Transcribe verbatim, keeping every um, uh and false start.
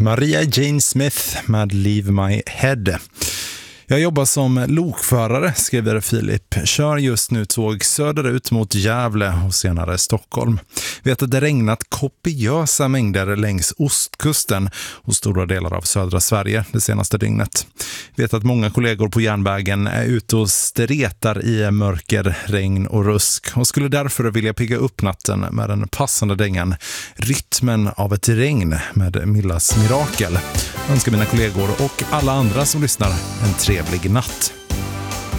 Maria Jane Smith med Leave My Head. Jag jobbar som lokförare, skriver Filip. Kör just nu tåg söderut mot Gävle och senare Stockholm. Vet att det regnat kopiösa mängder längs ostkusten och stora delar av södra Sverige det senaste dygnet. Vet att många kollegor på järnvägen är ute och stretar i mörker, regn och rusk och skulle därför vilja pigga upp natten med den passande dängan Rytmen av ett regn med Millas Mirakel. Jag önskar mina kollegor och alla andra som lyssnar en trevlig natt.